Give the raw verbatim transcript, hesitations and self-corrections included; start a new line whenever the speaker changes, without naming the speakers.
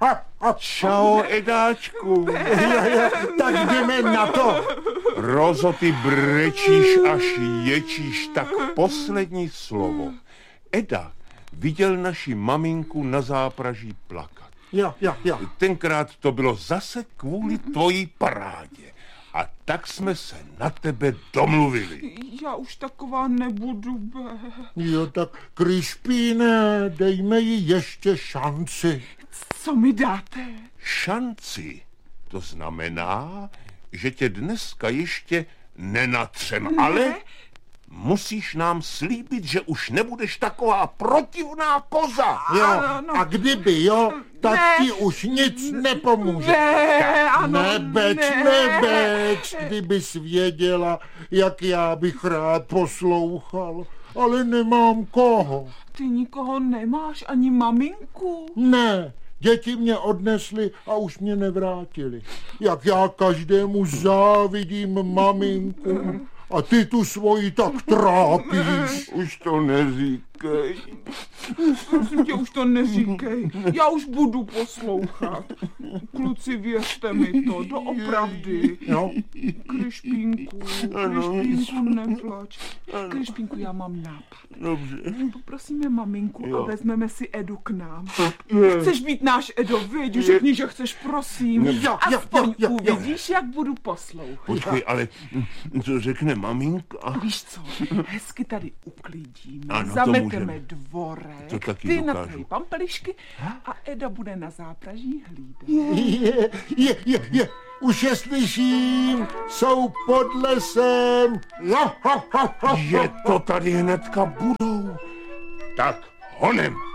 Čau, Edáčku.
Tak jdeme na to.
Rozo, ty brečíš až ječíš, tak poslední slovo. Eda viděl naši maminku na zápraží plakat.
Jo, jo, jo.
Tenkrát to bylo zase kvůli tvojí parádě. A tak jsme se na tebe domluvili.
Já už taková nebudu, Bé.
Jo, tak Krispíne, dejme jí ještě šanci.
Co mi dáte?
Šanci. To znamená, že tě dneska ještě nenatřem, ne? Ale musíš nám slíbit, že už nebudeš taková protivná koza.
Jo, a kdyby jo, tak
ne.
ti už nic nepomůže.
Ne, ano,
nebeč,
ne.
nebeč, kdybys věděla, jak já bych rád poslouchal, ale nemám koho.
Ty nikoho nemáš, ani maminku?
Ne, děti mě odnesly a už mě nevrátili. Jak já každému závidím maminku. A ty tu svoji tak trápíš.
Už to neříkej.
Prosím tě, už to neříkej. Já už budu poslouchat. Kluci, věřte mi to, doopravdy.
No.
Krišpínku, Krišpínku, neplač. Krišpínku, já mám nápad.
Dobře.
Poprosíme maminku
Jo.
a vezmeme si Edu k nám. Chceš být náš Edo, viď? Řekni, že chceš, prosím.
Jo, jo,
Aspoň
jo, jo.
uvidíš, jak budu poslouchat.
Počkej, ale co řekne maminka?
Víš co, hezky tady uklidíme,
Ano, to
zameteme
můžeme.
dvorek,
To taky
ty
dokážu.
naplej pampelišky a Eda bude na zápraží hlídat.
Je, je, je, je. Už je slyším, jsou pod lesem. Jo, ho, ho, ho, ho.
Je to tady hnedka budou. Tak honem.